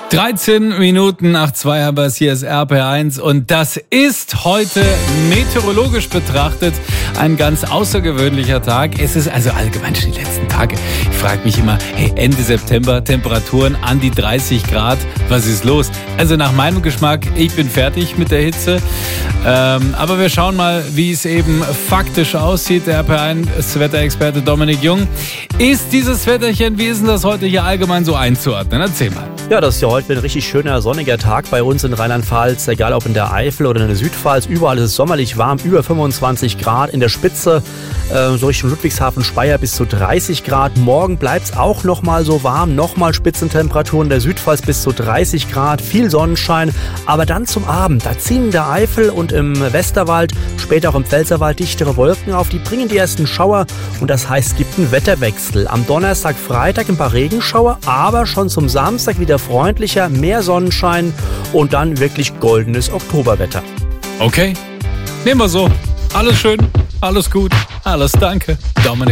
13 Minuten nach 2 haben wir es, hier ist RPR1 und das ist heute meteorologisch betrachtet ein ganz außergewöhnlicher Tag. Es ist also allgemein schon die letzten Tage. Ich frage mich immer, hey, Ende September, Temperaturen an die 30 Grad, was ist los? Also nach meinem Geschmack, ich bin fertig mit der Hitze, aber wir schauen mal, wie es eben faktisch aussieht. Der RPR1 Wetterexperte Dominik Jung. Ist dieses Wetterchen, wie ist denn das heute hier allgemein so einzuordnen? Erzähl mal. Ja, das ist ja heute ein richtig schöner sonniger Tag bei uns in Rheinland-Pfalz, egal ob in der Eifel oder in der Südpfalz, überall ist es sommerlich warm, über 25 Grad, in der Spitze so Richtung Ludwigshafen, Speyer bis zu 30 Grad. Morgen bleibt es auch nochmal so warm, nochmal Spitzentemperaturen in der Südpfalz bis zu 30 Grad, viel Sonnenschein, aber dann zum Abend, da ziehen in der Eifel und im Westerwald, später auch im Pfälzerwald dichtere Wolken auf, die bringen die ersten Schauer und das heißt, es gibt einen Wetterwechsel. Am Donnerstag, Freitag ein paar Regenschauer, aber schon zum Samstag wieder freundlicher, mehr Sonnenschein und dann wirklich goldenes Oktoberwetter. Okay, nehmen wir so. Alles schön, alles gut, alles danke. Dominik.